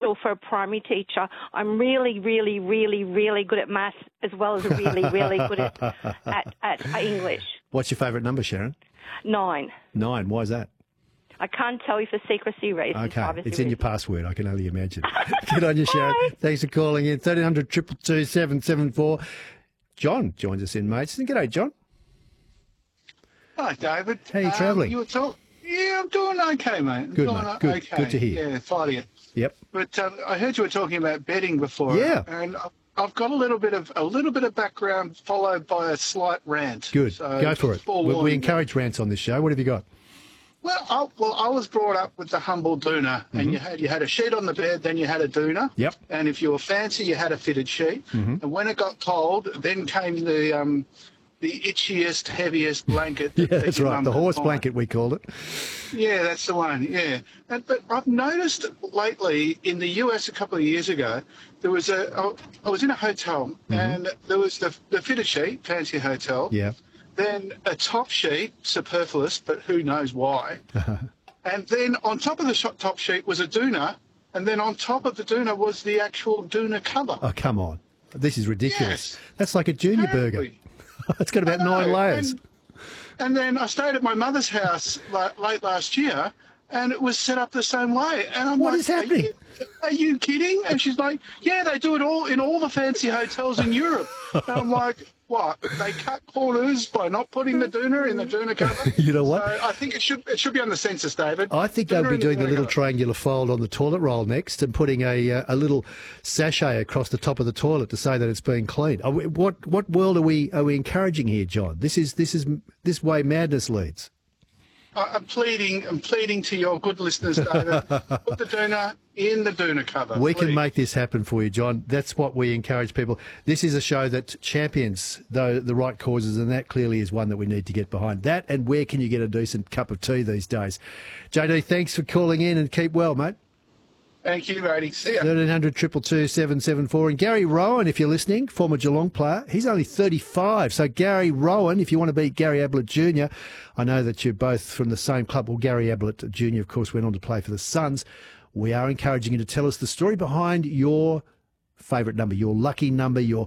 potential for a primary teacher. I'm really, really, really, really good at maths as well as really, really good at English. What's your favourite number, Sharon? 9. 9. Why is that? I can't tell you for secrecy reasons. Okay, privacy it's in your reasons. password. I can only imagine. Good on you, Sharon. Thanks for calling in. 1300 222 774. John joins us in, mates. G'day, John. Hi, David. How are you travelling? You were yeah, I'm doing okay, mate. Good, mate. Good. Okay. Good to hear. Yeah, fighting it. Yep. But I heard you were talking about betting before. Yeah. And I've got a little bit of background followed by a slight rant. Good. So Go for it. We encourage rants on this show. What have you got? Well, I was brought up with the humble doona, and you had a sheet on the bed, then you had a doona. Yep. And if you were fancy, you had a fitted sheet. And when it got cold, then came the itchiest, heaviest blanket. Yeah, that's right. The horse blanket, we called it. Yeah, that's the one. Yeah, but I've noticed lately in the US a couple of years ago, there was I was in a hotel and there was the fitted sheet, fancy hotel. Yeah. Then a top sheet, superfluous, but who knows why. And then on top of the top sheet was a doona, and then on top of the doona was the actual doona cover. Oh, come on. This is ridiculous. Yes. That's like a junior burger. It's got about 9 layers. And then I stayed at my mother's house late last year, and it was set up the same way. And I'm What like, is happening? Are you kidding? And she's like, yeah, they do it all in all the fancy hotels in Europe. And I'm like, what? They cut corners by not putting the doona in the doona cover? You know what? So I think it should be on the census, David. I think they'll be doing the little triangular fold on the toilet roll next and putting a little sachet across the top of the toilet to say that it's been cleaned. What world are we encouraging here, John? This way madness leads. I'm pleading to your good listeners, David. Put the doona in the doona cover. We can make this happen for you, John. That's what we encourage people. This is a show that champions the right causes, and that clearly is one that we need to get behind. That and where can you get a decent cup of tea these days? JD, thanks for calling in and keep well, mate. Thank you, Brady. See ya. 1300 222 774. And Gary Rowan, if you're listening, former Geelong player, he's only 35. So Gary Rowan, if you want to beat Gary Ablett Jr., I know that you're both from the same club. Well, Gary Ablett Jr., of course, went on to play for the Suns. We are encouraging you to tell us the story behind your favourite number, your lucky number, your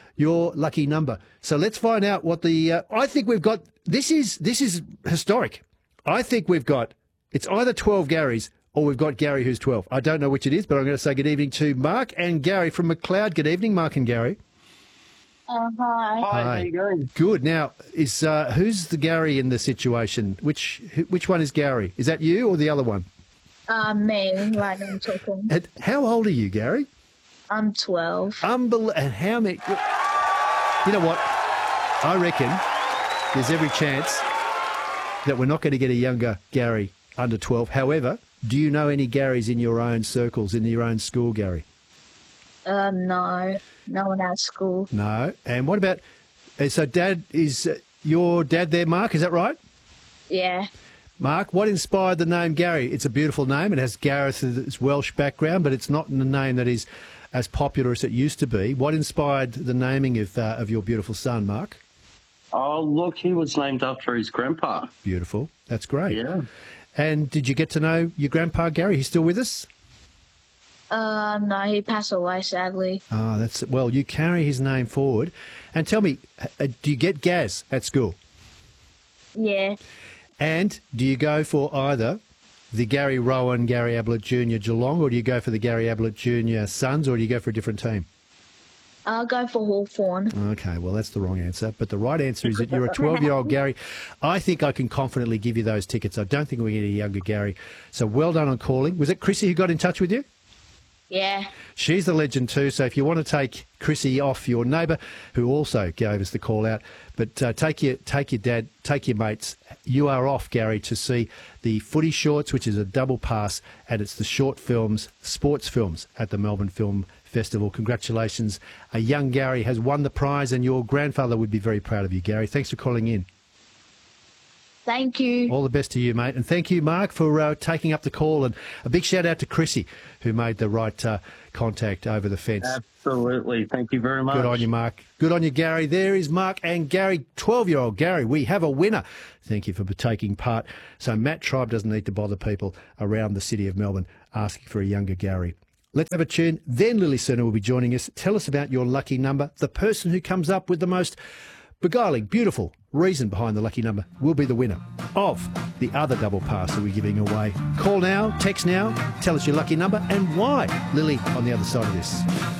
lucky number. So let's find out what the... I think we've got... This is historic. I think we've got... It's either 12 Garys or we've got Gary who's 12. I don't know which it is, but I'm going to say good evening to Mark and Gary from McLeod. Good evening, Mark and Gary. Hi. Hi. How you going? Good. Now, is who's the Gary in the situation? Which one is Gary? Is that you or the other one? Me, right now I'm talking. And how old are you, Gary? I'm 12. And how many... You know what? I reckon there's every chance that we're not going to get a younger Gary under 12. However, do you know any Garys in your own circles, in your own school, Gary? No. No one at school. No. And what about... So Dad, is your dad there, Mark? Is that right? Yeah. Mark, what inspired the name Gary? It's a beautiful name. It has Gareth's Welsh background, but it's not a name that is as popular as it used to be. What inspired the naming of your beautiful son, Mark? Oh, look, he was named after his grandpa. Beautiful. That's great. Yeah. And did you get to know your grandpa, Gary? He's still with us? No, he passed away, sadly. Oh, that's... Well, you carry his name forward. And tell me, do you get Gaz at school? Yeah. And do you go for either the Gary Rowan, Gary Ablett Jr. Geelong, or do you go for the Gary Ablett Jr. Suns, or do you go for a different team? I'll go for Hawthorn. Okay, well, that's the wrong answer. But the right answer is that you're a 12-year-old Gary. I think I can confidently give you those tickets. I don't think we get a younger Gary. So well done on calling. Was it Chrissy who got in touch with you? Yeah. She's the legend too, so if you want to take Chrissy off your neighbour, who also gave us the call out, but take your dad, take your mates. You are off, Gary, to see the Footy Shorts, which is a double pass, and it's the short films, sports films at the Melbourne Film Festival. Congratulations. A young Gary has won the prize, and your grandfather would be very proud of you, Gary. Thanks for calling in. Thank you. All the best to you, mate. And thank you, Mark, for taking up the call. And a big shout out to Chrissy, who made the right contact over the fence. Absolutely. Thank you very much. Good on you, Mark. Good on you, Gary. There is Mark and Gary, 12-year-old Gary. We have a winner. Thank you for taking part. So Matt Tribe doesn't need to bother people around the city of Melbourne asking for a younger Gary. Let's have a tune. Then Lily Cerner will be joining us. Tell us about your lucky number. The person who comes up with the most beguiling, beautiful reason behind the lucky number will be the winner of the other double pass that we're giving away. Call now, text now, tell us your lucky number and why. Lily on the other side of this.